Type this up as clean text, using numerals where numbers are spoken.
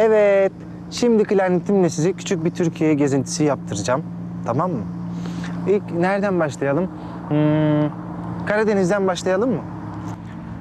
Evet, şimdi klarnetimle size küçük bir Türkiye gezintisi yaptıracağım. Tamam mı? İlk nereden başlayalım? Karadeniz'den başlayalım mı?